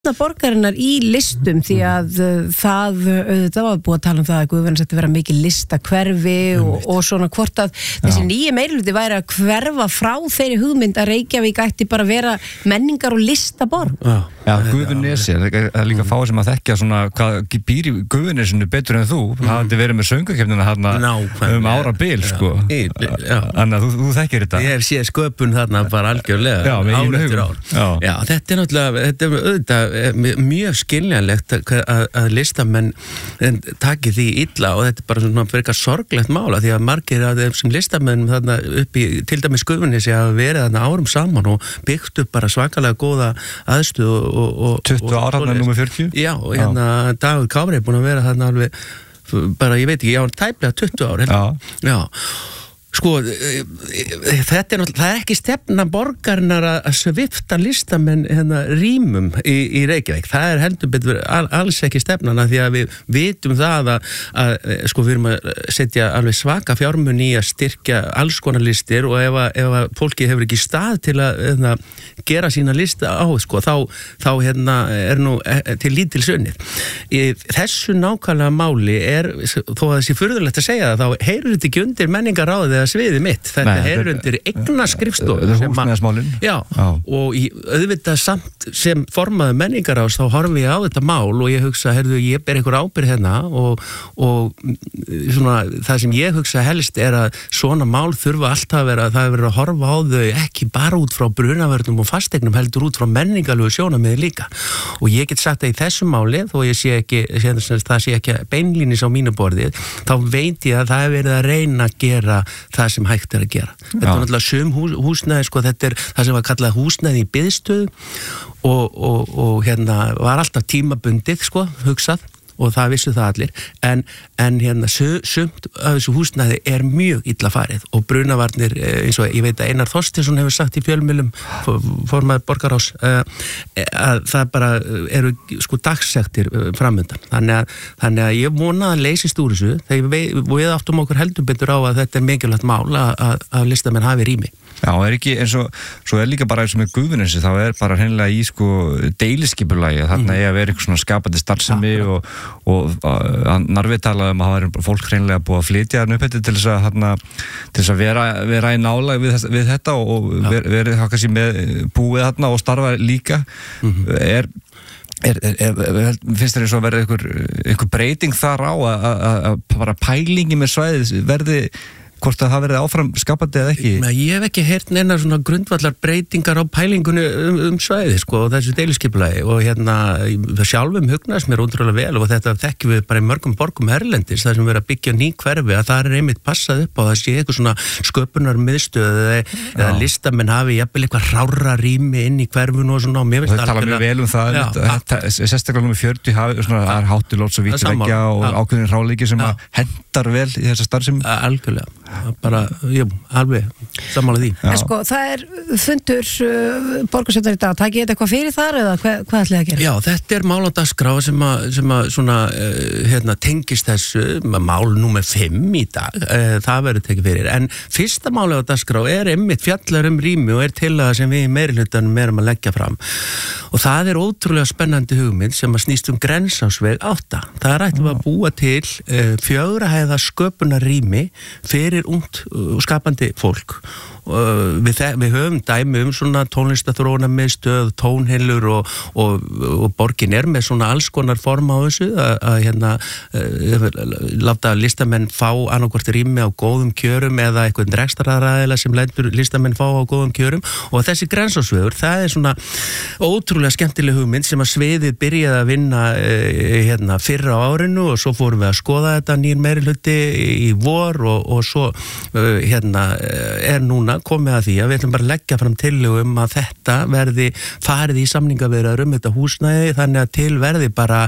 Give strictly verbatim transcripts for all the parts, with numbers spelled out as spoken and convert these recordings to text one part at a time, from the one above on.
borgarinnar í listum því að það, það var búið að tala um það að Guðvernars ætti að vera mikið listakverfi og, og svona hvort að þessi nýja meirihluti væri að hverfa frá þeirri hugmynd að Reykjavík ætti bara að vera menningar og listaborg. Já, já Guðvernesi, það er líka fá sem að þekkja svona hvað býr í Guðvernesinu betur en þú, það hafði verið með söngakefnina þarna um ára bil, sko. Þannig að þú, þú þekkir þetta. Ég hef séð sköpun þarna bara algjörlega ár eftir ár. Já, já þetta er náttúrulega, þetta er auðvitað mjög skiljanlegt að, að, að listamenn taki því illa og þetta er bara svona fyrir eitthvað sorglegt mála því að margir af þessum listamenn þarna upp í, til dæmis Guðvernesi hafa verið þarna árum saman og byggt upp bara svakalega góða aðstöð og, og, og tuttugu ára þarna númer fjörutíu? Já, og hérna Dagur Kári er búin að vera þarna alveg bara, ég veit ekki, já, tæplega tuttugu ár Já. Já. Sko, þetta er náttúrulega, það er ekki stefna borgarinnar að svipta listamenn hérna rýmum í, í Reykjavík. Það er heldur betur all, alls ekki stefnana því að við vitum það að, að sko við erum að setja alveg svaka fjármuni í að styrkja alls konar listir og ef að, ef að fólki hefur ekki stað til að hérna, gera sína lista á, sko, þá, þá hérna er nú til lítils unnið. Í þessu nákvæmlega máli er, þó að þessi furðulegt að segja það, þá heyrir þetta ekki undir menningarráðið sviði mitt, þetta Nei, er undir eigna skrifstofu þetta er húsnæðismálin já, já, og í, auðvitað samt sem formaður menningarás þá horfi ég á þetta mál og ég hugsa, heyrðu, ég ber einhver ábyrgð hérna og, og svona, það sem ég hugsa helst er að svona mál þurfa alltaf að vera það er verið að horfa á þau ekki bara út frá brunavörnum og fasteignum heldur út frá menningarlegu sjónarmiði líka og ég get sagt að í þessu máli þó ég sé ekki, sé, það sé ekki beinlínis á mínu borðið, þá veit ég að það er verið að reyna að gera það sem hægt er að gera. Þetta er náttúrulega sum hús, húsnæði, sko, þetta er það sem var kallað húsnæði í biðstöðu og, og, og hérna var alltaf tímabundið, sko, hugsað og það vissu það allir, en, en hérna sumt af þessu húsnæði er mjög illa farið og brunavarnir eins og ég veit að Einar Þorsteinsson hefur sagt í fjölmiðlum formaður borgarráðs að það bara eru sko dagsektir framundan, þannig að, þannig að ég vona að leysist úr þessu þegar við, við áttum okkur heldur betur á að þetta er mikilvægt mál að, að, að listamenn hafi rými. Já, er ekki eins og, svo er líka bara eins og með Guðvernesi, þá er bara hreinlega í sko deiliskipulagi, þarna er að vera eitthvað svona skapandi starfsemi ja, og, og að Narfi talaði um að það er fólk hreinlega búið að flytja hann upp til þess að, þarna, til þess að vera, vera í nálæg við, við þetta og ver, verið þá kannski með búið þarna og starfa líka, mm-hmm. er Er, er, er, finnst þér eins og að verða einhver, einhver breyting þar á að, að, að bara pælingi með svæðið verði hvort að það verði áfram skapandi eða ekki? Ég hef ekki heyrt neina svona grundvallar breytingar á pælingunni um, um svæði sko og þessu deiliskipulagi og hérna sjálfum hugnast mér ótrúlega vel og þetta þekkjum við bara í mörgum borgum erlendis þar sem við erum að byggja ný hverfi að það er einmitt passað upp á það sé eitthvað svona sköpunar miðstöð eða, eða listamenn hafi jafnvel eitthvað rárra rými inn í hverfinu og svona og mér finnst það tala mjög vel um það, það sérstaklega númer fjörutíu hafi svona háttilóts og vítiveggja og ákveðin ráleiki sem að hendar vel í þessa starfsemi. Algjörlega. bara, jú, alveg sammála því. En sko, það er fundur uh, borgarsveitnar í dag, takið þetta eitthvað fyrir þar eða hvað, hvað ætlið að gera? Já, þetta er mál á dagskrá sem að, sem að svona, uh, hérna, tengist þessu mál númer fimm í dag, uh, það verður tekið fyrir, en fyrsta máli á dagskrá er einmitt fjallar um rými og er til að sem við í meirihlutanum erum að leggja fram og það er ótrúlega spennandi hugmynd sem að snýst um Grensásveg átta. Það er ætlum að búa til uh, fjögurra hæða sköpunarrými fyrir ungt og skapandi fólk. Uh, við, við höfum dæmi um svona tónlistaþróunarmiðstöð, tónheilur og, og, og borgin er með svona alls konar form á þessu að, að hérna uh, láta listamenn fá annarkvort rými á góðum kjörum eða eitthvað rekstraraðila sem lætur listamenn fá á góðum kjörum og þessi Grensásvegur, það er svona ótrúlega skemmtileg hugmynd sem að sviðið byrjaði að vinna uh, hérna fyrra á árinu og svo fórum við að skoða þetta nýr meirihluti í vor og, og svo uh, hérna er núna komið að því að við ætlum bara að leggja fram tillögu um að þetta verði farið í samningaviðræður um þetta húsnæði þannig að til verði bara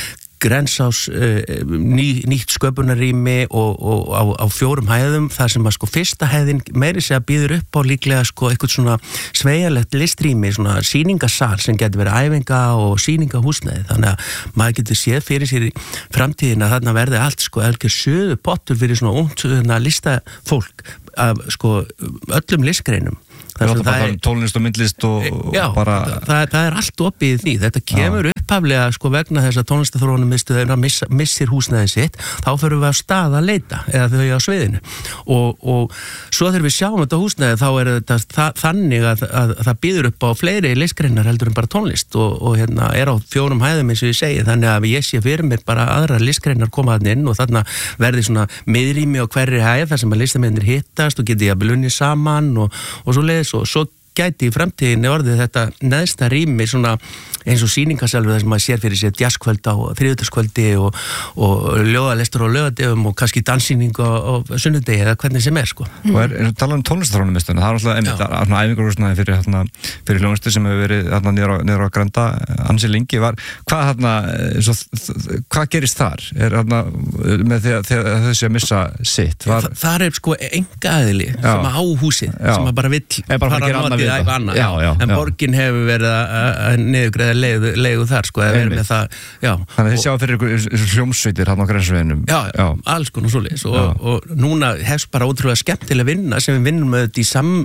Grensás uh, ný, nýtt sköpunarrými og, og á, á fjórum hæðum þar sem að sko fyrsta hæðin meiri sig að býður upp á líklega sko eitthvað svona sveigjanlegt listrými, svona sýningasal sem getur verið æfinga og sýningahúsnæði þannig að maður getur séð fyrir sér í framtíðina að þarna verði allt sko elgjör söðu pottur fyrir svona ungt listafólk af sko öllum listgreinum Það er bara er, tónlist og myndlist og, já, og bara... það, það er allt opið í því. Þetta kemur já. upphaflega sko vegna þess að tónlistaþróunum mistu þeirra miss, missir húsnæði sitt, þá fyrir við að stað að leita eða þau á sviðinu og, og svo þegar við sjáum þetta húsnæði þá er þetta það, þannig að, að, að það býður upp á fleiri listgreinar heldur en bara tónlist og, og hérna er á fjórum hæðum eins og ég segi, þannig að ég sé fyrir mér bara aðra listgreinar koma þarna inn og þarna verði svona miðrými á hverri hæð þar sem að listamennir hittast og geti jafnvel unnið saman og, og svo leiðis og svo gæti í framtíðinni orðið þetta neðsta rými svona eins og sýningasalvi þar sem maður sér fyrir sér jazzkvöld á þriðjudagskvöldi og, og ljóðalestur á laugardögum og kannski danssýning á, á sunnudegi eða hvernig sem er sko. Og er, er talað um tónlistaþróunum það er alltaf einmitt æfingarhúsnæði fyrir, hérna, fyrir hljónlistu sem hefur verið hérna, niður, á, niður á Granda ansi lengi var, hvað, hérna, svo, hvað gerist þar? Er hérna, með því að þessi að missa sitt? Var... Þa, þar er sko engaðili sem á húsið já. sem að bara vill bara fara að notið eitthvað annað já, já, en já. borgin hefur verið að niðurgreiða leigu, leigu þar sko að vera með það já. Þannig að þið sjá fyrir ykkur hljómsveitir hann á Grensveginum já, já, alls konar svoleiðis og, og núna hefst bara ótrúlega skemmtilega vinna sem við vinnum með þetta í sam,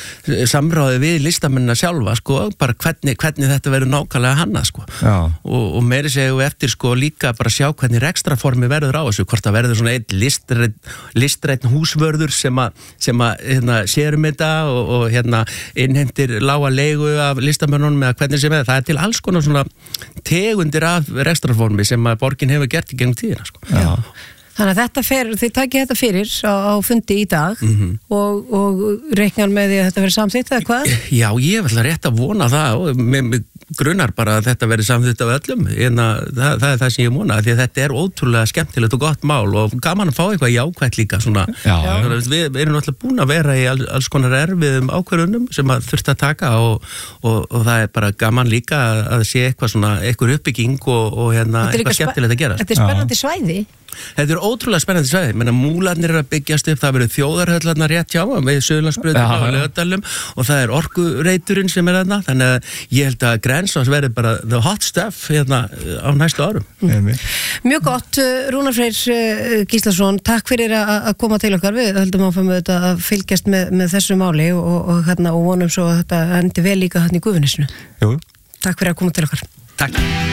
samráði við listamennina sjálfa sko, bara hvernig, hvernig þetta verður nákvæmlega hannað sko og, og meiri segjum við eftir sko líka bara sjá hvernig rekstraformi verður á þessu, hvort það verður svona einn listræn, listræn húsvörður sem að, sem að hérna, sérum þetta og, og hérna innhendir lága leigu af listamennunum eða hvernig sem er, það er til alls konar svona tegundir af rekstraformi sem að borgin hefur gert í gegnum tíðina sko. Já. Þannig að þetta fer, þið takið þetta fyrir á, á fundi í dag mm-hmm. og, og reiknar með því að þetta verður samþykkt eða hvað? Já, ég vil rétt að vona það og með, með grunar bara að þetta verður samþykkt af öllum en að, það, það er það sem ég vona því að þetta er ótrúlega skemmtilegt og gott mál og gaman að fá eitthvað jákvætt líka svona. Já, já. Við, við erum náttúrulega búin að vera í alls, alls konar erfiðum ákvörðunum sem að þurft að taka og, og, og það er bara gaman líka að sé eitthvað svona, eitthvað uppbygging og, og hérna, eitthvað skemmtilegt að gera. Þetta er spennandi svæði. Þetta er ótrúlega spennandi svæði, menna múlarnir er að byggjast upp, það verður þjóðarhöllarnar rétt hjá við Suðurlandsbrautina og Laugardalnum og það er orkureiturinn sem er þarna, þannig að ég held að Grensás verður bara the hot stuff hérna á næstu árum. Mm. Mjög gott, Rúnar Freyr Gíslason, takk fyrir að koma til okkar, við höldum áfram að fylgjast með, með þessu máli og, og, hérna, og vonum svo að þetta endi vel líka hérna í Gufunesinu. Jú. Takk fyrir að koma til okkar. Takk.